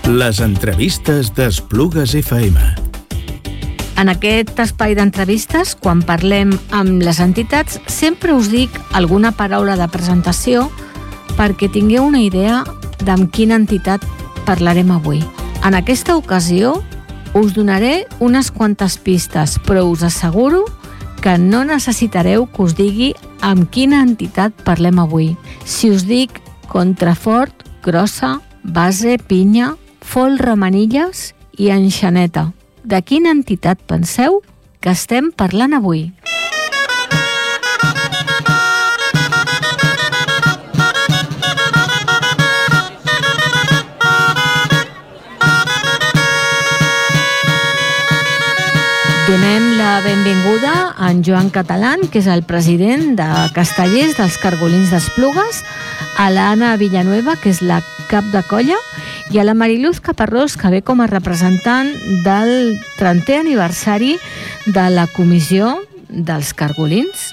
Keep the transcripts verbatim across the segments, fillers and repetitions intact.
Les entrevistes d'Esplugues F M. En aquest espai d'entrevistes, quan parlem amb les entitats, sempre us dic alguna paraula de presentació perquè tingueu una idea d'amb quina entitat parlarem avui. En aquesta ocasió us donaré unes quantes pistes, però us asseguro que no necessitareu que us digui amb quina entitat parlem avui. Si us dic Contrafort, Grossa, Base, Pinya, Folre-Manilles i Enxaneta, de quina entitat penseu que estem parlant avui? Donem la benvinguda a en Joan Catalán, que és el president de Castellers dels Cargolins d'Esplugues, a l'Anna Villanueva, que és la cap de colla, i a la Mariluz Caparrós, que ve com a representant del trentè aniversari de la Comissió dels Cargolins.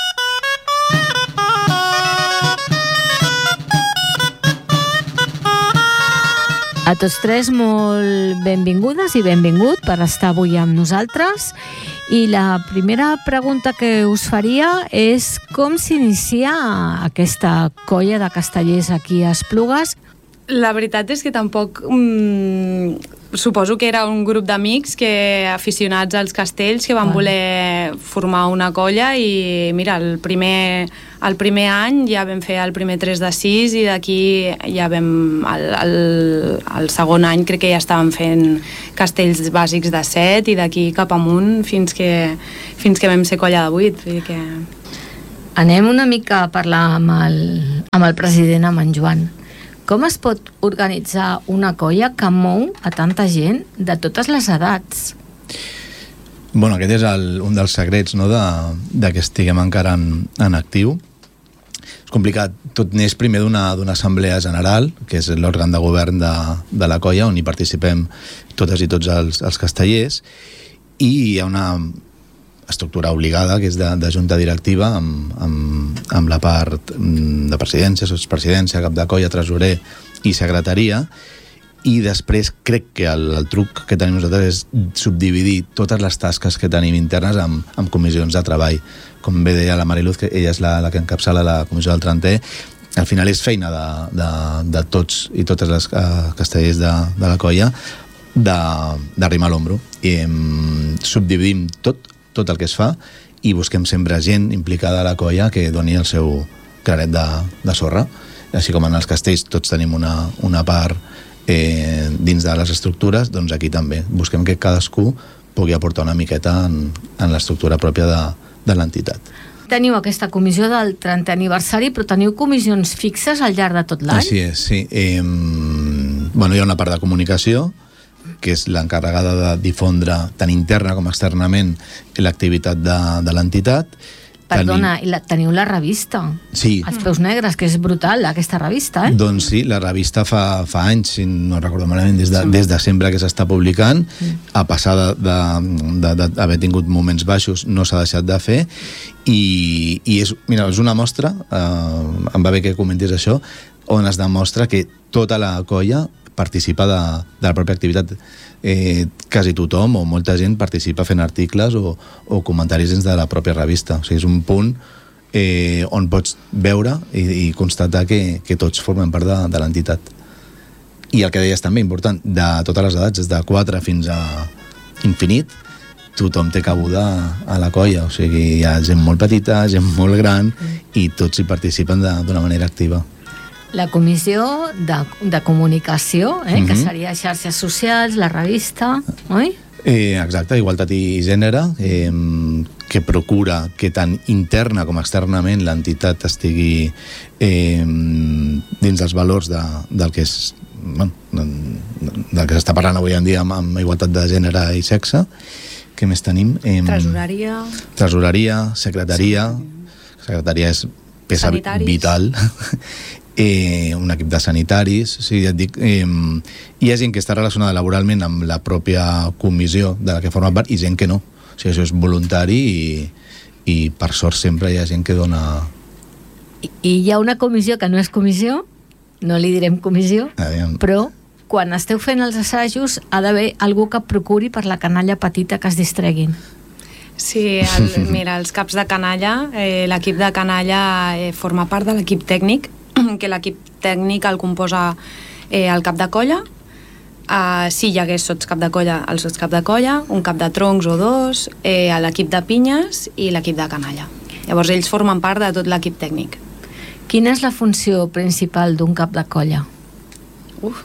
A tots tres, molt benvingudes i benvingut per estar avui amb nosaltres. I la primera pregunta que us faria és com s'inicia aquesta colla de castellers aquí a Esplugues? La veritat és que tampoc... Mm, suposo que era un grup d'amics que aficionats als castells que van bueno. voler formar una colla i mira, el primer, el primer any ja vam fer el primer tres de sis i d'aquí ja vam... El, el, el segon any crec que ja estàvem fent castells bàsics de set i d'aquí cap amunt fins que, fins que vam ser colla de vuit. Vull dir que... Anem una mica a parlar amb el, amb el president, amb en Joan. Com es pot organitzar una colla que mou a tanta gent de totes les edats? Bueno, aquest és el, un dels secrets, no, de, de que estiguem encara en, en actiu. És complicat. Tot neix primer d'una d'una assemblea general, que és l'òrgan de govern de, de la colla, on hi participem totes i tots els, els castellers, i hi ha una estructura obligada, que és de, de junta directiva, amb, amb, amb la part de presidència, sotspresidència, cap de colla, tresorer i secretaria, i després crec que el, el truc que tenim nosaltres és subdividir totes les tasques que tenim internes amb, amb comissions de treball. Com bé deia la Mariluz, que ella és la, la que encapçala la comissió del trentè, al final és feina de, de, de tots i totes les uh, castellers de, de la colla d'arrimar l'ombro. I em, subdividim tot tot el que es fa i busquem sempre gent implicada a la colla que doni el seu granet de, de sorra. Així com en els castells tots tenim una, una part eh, dins de les estructures, doncs aquí també busquem que cadascú pugui aportar una miqueta en, en l'estructura pròpia de, de l'entitat. Teniu aquesta comissió del trentè aniversari, però teniu comissions fixes al llarg de tot l'any? Així és, sí. Eh, bueno, hi ha una part de comunicació, que és l'encarregada de difondre tant interna com externament l'activitat de, de l'entitat. Perdona, Tenim... la, teniu la revista. Sí. Els Peus Negres, que és brutal, aquesta revista, eh? Doncs sí, la revista fa, fa anys, si no recordo malament, des de, sí. des de sempre que s'està publicant, mm. a passar d'haver tingut moments baixos, no s'ha deixat de fer, i, i és, mira, és una mostra, eh, em va bé que comentis això, on es demostra que tota la colla participa de, de la pròpia activitat. Eh, quasi tothom o molta gent participa fent articles o, o comentaris dins de la pròpia revista. O sigui, és un punt eh, on pots veure i, i constatar que, que tots formem part de, de l'entitat. I el que deies també, important, de totes les edats, des de quatre fins a infinit, tothom té cabuda a la colla. O sigui, hi ha gent molt petita, gent molt gran, i tots hi participen d'una manera activa. La comissió de, de comunicació, eh, mm-hmm. que seria xarxes socials, la revista, oi? Eh, exacte, Igualtat i Gènere, eh, que procura que tant interna com externament l'entitat estigui eh, dins dels valors de, del que és, bueno, del que s'està parlant avui en dia amb, amb igualtat de gènere i sexe. Què més tenim? Eh, Tresoreria. Tresoreria, secretaria. Sí. Secretaria és peça Sanitaris. Vital. Eh, un equip de sanitaris, sí, ja et dic, eh, hi ha gent que està relacionada laboralment amb la pròpia comissió de la que forma part i gent que no. O sigui, això és voluntari i, i per sort sempre hi ha gent que dona... I, i hi ha una comissió que no és comissió, no li direm comissió, Aviam. però quan esteu fent els assajos ha d'haver algú que procuri per la canalla petita que es distreguin. Sí, el, mira, els caps de canalla, eh, l'equip de canalla eh, forma part de l'equip tècnic, que l'equip tècnic el composa eh, el cap de colla, eh, si hi hagués sots cap de colla, el sots cap de colla, un cap de troncs o dos, eh, l'equip de pinyes i l'equip de canalla. Llavors ells formen part de tot l'equip tècnic. Quina és la funció principal d'un cap de colla? Uf.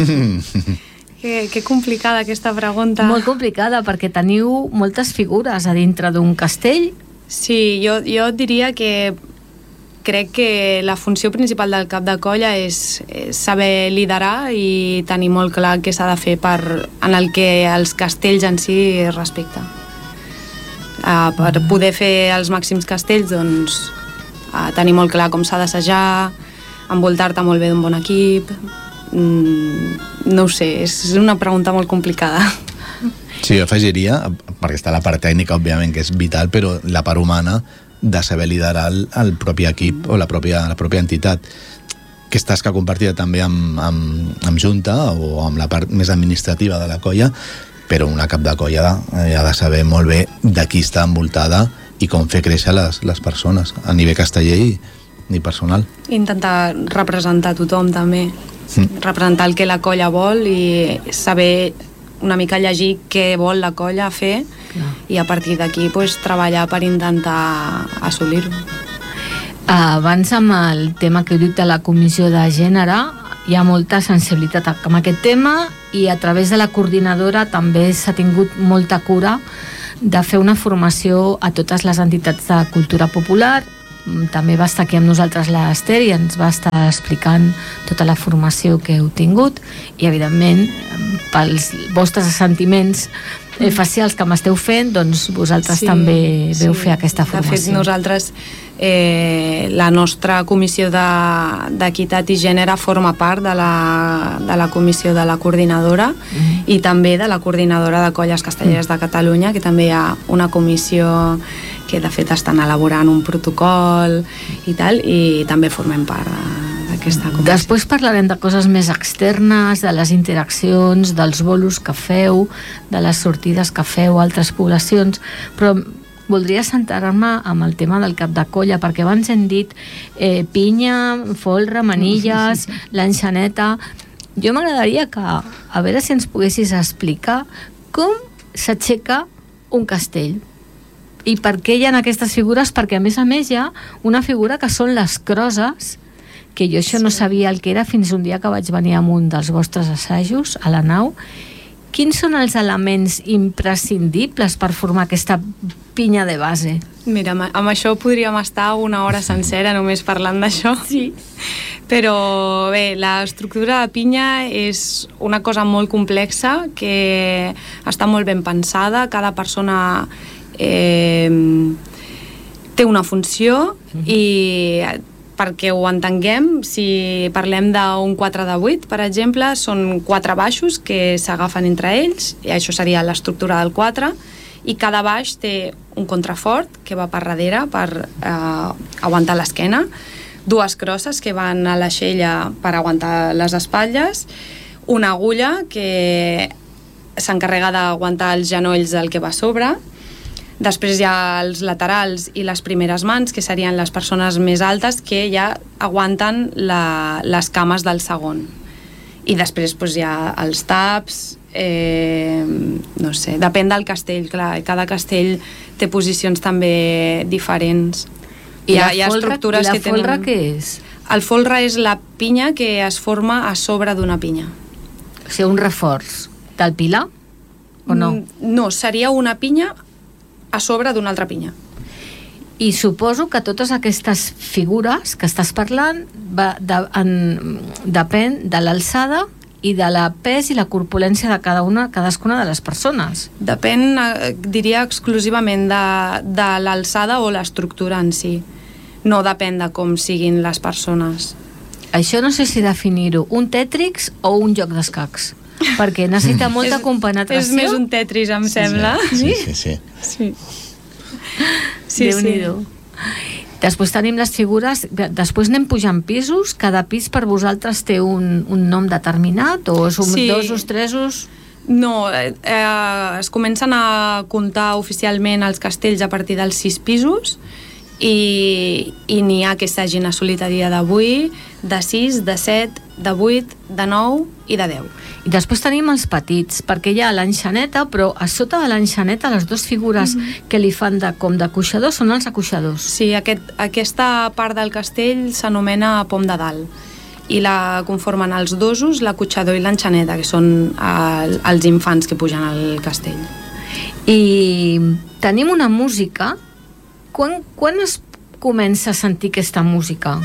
Que, que complicada aquesta pregunta. Molt complicada, perquè teniu moltes figures a dintre d'un castell. Sí, jo, jo diria que crec que la funció principal del cap de colla és, és saber liderar i tenir molt clar què s'ha de fer per, en el que els castells en si respecta. Uh, per poder fer els màxims castells, doncs, uh, tenir molt clar com s'ha d'assajar, envoltar-te molt bé d'un bon equip. Mm, no ho sé, és una pregunta molt complicada. Sí, jo afegiria, perquè està la part tècnica, òbviament, que és vital, però la part humana de saber liderar el, el propi equip o la pròpia, la pròpia entitat, que és tasca compartida també amb, amb, amb Junta o amb la part més administrativa de la colla, però una cap de colla eh, ha de saber molt bé de qui està envoltada i com fer créixer les, les persones a nivell casteller i, i personal. Intentar representar tothom també, mm. representar el que la colla vol i saber una mica llegir què vol la colla fer. Clar. I a partir d'aquí pues, treballar per intentar assolir-ho. Abans, amb el tema que heu dit de la comissió de gènere, hi ha molta sensibilitat amb aquest tema i a través de la coordinadora també s'ha tingut molta cura de fer una formació a totes les entitats de cultura popular. També va estar aquí amb nosaltres l'Ester i ens va estar explicant tota la formació que heu tingut i, evidentment, pels vostres sentiments eh, facials que m'esteu fent, doncs vosaltres sí, també veu sí. fer aquesta formació. De fet, nosaltres, eh, la nostra comissió d'equitat de, i gènere forma part de la, de la comissió de la coordinadora mm. i també de la coordinadora de colles castelleres mm. de Catalunya, que també hi ha una comissió que de fet estan elaborant un protocol i tal, i també formem part d'aquesta comissió. Després parlarem de coses més externes, de les interaccions, dels bolos que feu, de les sortides que feu a altres poblacions, però voldria centrar-me amb el tema del cap de colla, perquè abans hem dit eh, pinya, folre, manilles, l'enxaneta. Jo m'agradaria que, a veure si ens poguessis explicar com s'aixeca un castell. I per què hi ha aquestes figures? Perquè a més a més hi ha una figura que són les crosses, que jo això sí. no sabia el que era fins un dia que vaig venir amb un dels vostres assajos a la nau. Quins són els elements imprescindibles per formar aquesta pinya de base? Mira, amb això podríem estar una hora sencera només parlant d'això. Sí. Però bé, l'estructura de pinya és una cosa molt complexa que està molt ben pensada. Cada persona Eh, té una funció i perquè ho entenguem, si parlem d'un quatre de vuit, per exemple, són quatre baixos que s'agafen entre ells, i això seria l'estructura del quatre, i cada baix té un contrafort que va per darrere per eh, aguantar l'esquena, dues crosses que van a l'aixella per aguantar les espatlles, una agulla que s'encarrega d'aguantar els genolls del que va a sobre. Després hi ha els laterals i les primeres mans, que serien les persones més altes, que ja aguanten la, les cames del segon. I després doncs, hi ha els taps, eh, no sé, depèn del castell, clar, cada castell té posicions també diferents. I hi ha, hi ha estructures que tenen... I la folre què és? El folre és la pinya que es forma a sobre d'una pinya. O sigui, un reforç del pilar o no? No, seria una pinya a sobre d'una altra pinya. I suposo que totes aquestes figures que estàs parlant va de, en, depèn de l'alçada i de la pes i la corpulència de cada una, cadascuna de les persones. Depèn, diria, exclusivament de, de l'alçada o l'estructura en si. No depèn de com siguin les persones. Això no sé si definir-ho un tètrix o un joc d'escacs, perquè necessita molta compenetració. És més un Tetris, em sembla. Sí, sí, sí. Sí. Sí, Déu-n'hi-do. Després tenim les figures, després anem pujant pisos, cada pis per vosaltres té un, un nom determinat, o són Sí. dosos, tresos? No, eh, eh, es comencen a comptar oficialment els castells a partir dels sis pisos i, i n'hi ha que s'hagin assolit a dia d'avui de sis, de set, de vuit, de nou i de deu. I després tenim els petits, perquè hi ha l'enxaneta, però a sota de l'enxaneta les dues figures mm-hmm. que li fan de, com de cuixadors són els acuixadors. Sí, aquest, aquesta part del castell s'anomena pom de dalt i la conformen els dosos, l'acotxador i l'enxaneta, que són el, els infants que pugen al castell. I tenim una música. Quan, quan es comença a sentir aquesta música?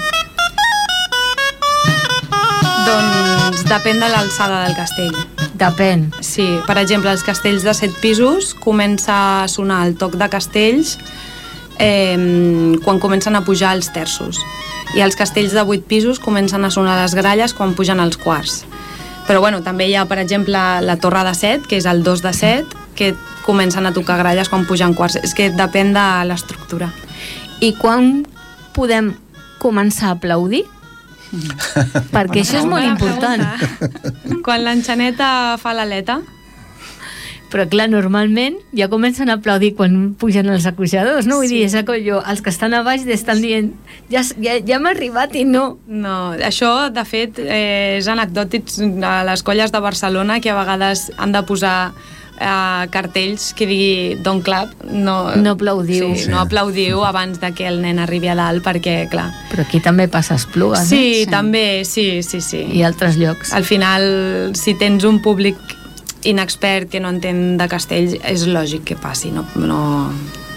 Doncs depèn de l'alçada del castell. Depèn. Sí, per exemple, els castells de set pisos comença a sonar el toc de castells eh, quan comencen a pujar els terços. I els castells de vuit pisos comencen a sonar les gralles quan pugen els quarts. Però bueno, també hi ha, per exemple, la torre de set, que és el dos de set, que comencen a tocar gralles quan pugen quarts. És que depèn de l'estructura. I quan podem començar a aplaudir? Perquè això és molt important. Quan l'enxaneta fa l'aleta. Però clar, normalment ja comencen a aplaudir quan pugen els acuixadors, no? Vull Sí. dir, és allò, els que estan a baix estan dient ja, ja, ja hem arribat i no. No, això, de fet, eh, és anecdòtic a les colles de Barcelona, que a vegades han de posar eh, cartells que digui don't clap, no, No aplaudiu. sí, Sí. no aplaudiu abans de que el nen arribi a dalt, perquè, clar... Però aquí també passa Esplugues, Sí, eh? també, sí, sí, sí. I altres llocs. Al final, si tens un públic inexpert que no entén de castells, és lògic que passi, no, no,